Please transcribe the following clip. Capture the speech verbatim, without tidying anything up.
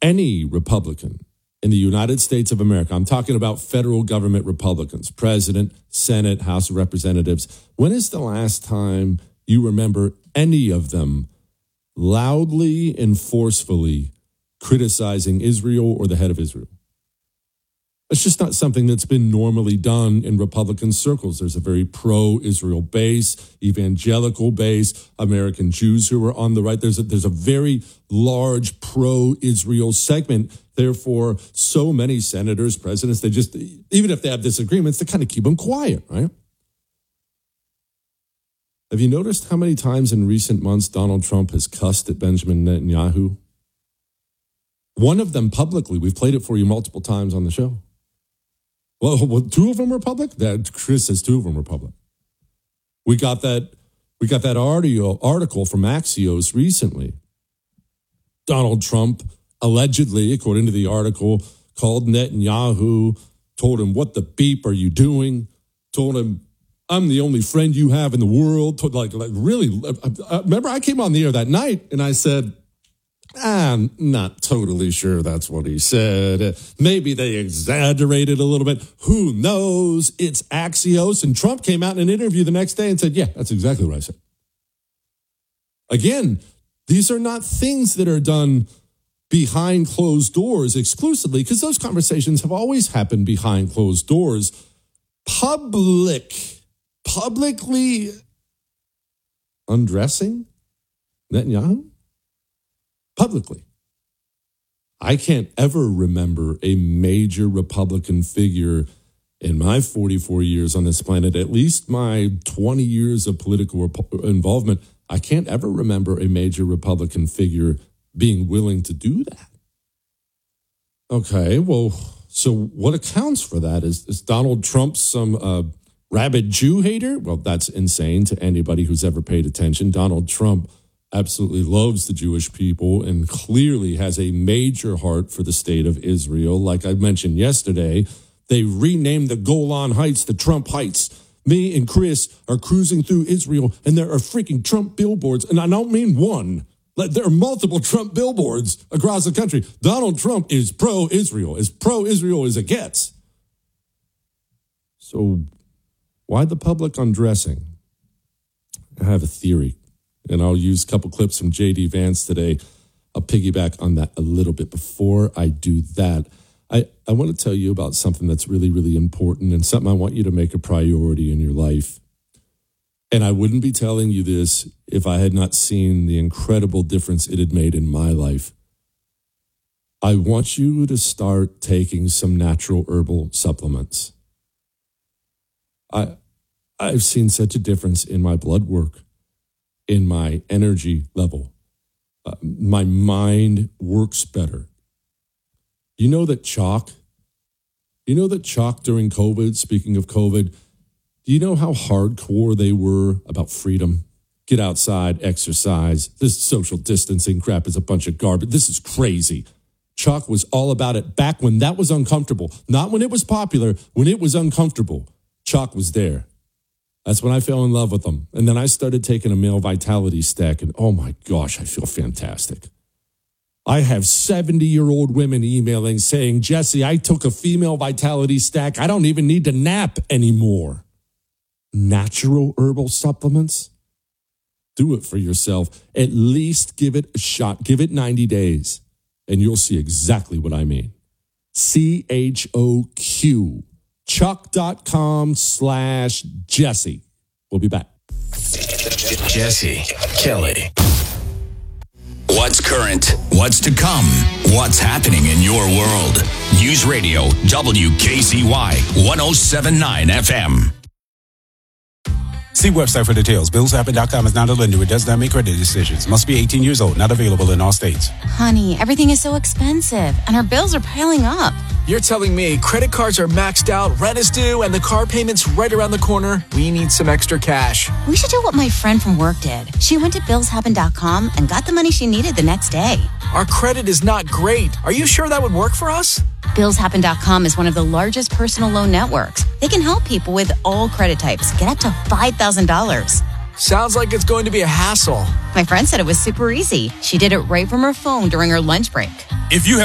any Republican in the United States of America, I'm talking about federal government Republicans, President, Senate, House of Representatives, when is the last time you remember any of them loudly and forcefully criticizing Israel or the head of Israel? It's just not something that's been normally done in Republican circles. There's a very pro-Israel base, evangelical base, American Jews who are on the right. There's a, there's a very large pro-Israel segment. Therefore, so many senators, presidents, they just, even if they have disagreements, they kind of keep them quiet, right? Have you noticed how many times in recent months Donald Trump has cussed at Benjamin Netanyahu? One of them publicly. We've played it for you multiple times on the show. Well, well, two of them were public? That Chris says two of them were public. We got that we got that audio article from Axios recently. Donald Trump allegedly, according to the article, called Netanyahu, told him, "What the beep are you doing?" Told him, "I'm the only friend you have in the world." Told, like, like really, uh, remember I came on the air that night and I said, I'm not totally sure that's what he said. Maybe they exaggerated a little bit. Who knows? It's Axios. And Trump came out in an interview the next day and said, yeah, that's exactly what I said. Again, these are not things that are done behind closed doors exclusively, because those conversations have always happened behind closed doors. Public, publicly undressing Netanyahu? Publicly. I can't ever remember a major Republican figure in my forty-four years on this planet, at least my twenty years of political involvement. I can't ever remember a major Republican figure being willing to do that. Okay, well, so what accounts for that? Is, is Donald Trump some uh, rabid Jew hater? Well, that's insane to anybody who's ever paid attention. Donald Trump absolutely loves the Jewish people and clearly has a major heart for the state of Israel. Like I mentioned yesterday, they renamed the Golan Heights the Trump Heights. Me and Chris are cruising through Israel and there are freaking Trump billboards. And I don't mean one. There are multiple Trump billboards across the country. Donald Trump is pro-Israel, as pro-Israel as it gets. So why the public undressing? I have a theory. And I'll use a couple clips from J D Vance today. I'll piggyback on that a little bit. Before I do that, I, I want to tell you about something that's really, really important and something I want you to make a priority in your life. And I wouldn't be telling you this if I had not seen the incredible difference it had made in my life. I want you to start taking some natural herbal supplements. I, I've seen such a difference in my blood work, in my energy level. Uh, my mind works better. You know that chalk, you know that chalk during COVID, speaking of COVID, do you know how hardcore they were about freedom? Get outside, exercise. This social distancing crap is a bunch of garbage. This is crazy. Chalk was all about it back when that was uncomfortable. Not when it was popular, when it was uncomfortable. Chalk was there. That's when I fell in love with them. And then I started taking a male vitality stack, and oh my gosh, I feel fantastic. I have seventy-year-old women emailing saying, Jesse, I took a female vitality stack. I don't even need to nap anymore. Natural herbal supplements? Do it for yourself. At least give it a shot. Give it ninety days, and you'll see exactly what I mean. C H O Q. Chuck.com slash Jesse. We'll be back. Jesse Kelly. What's current? What's to come? What's happening in your world? News Radio W K C Y one oh seven point nine F M. See website for details. Bills Happen dot com is not a lender. It does not make credit decisions. Must be eighteen years old. Not available in all states. Honey, everything is so expensive, and our bills are piling up. You're telling me credit cards are maxed out, rent is due, and the car payment's right around the corner? We need some extra cash. We should do what my friend from work did. She went to Bills Happen dot com and got the money she needed the next day. Our credit is not great. Are you sure that would work for us? Bills Happen dot com is one of the largest personal loan networks. They can help people with all credit types get up to five thousand dollars. Sounds like it's going to be a hassle. My friend said it was super easy. She did it right from her phone during her lunch break. If you have